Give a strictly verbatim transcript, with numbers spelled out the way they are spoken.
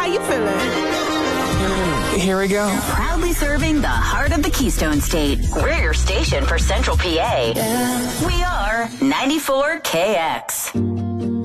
you feeling? Here we go. Proudly serving the heart of the Keystone State. We're your station for Central P A. Yeah. We are ninety-four K X.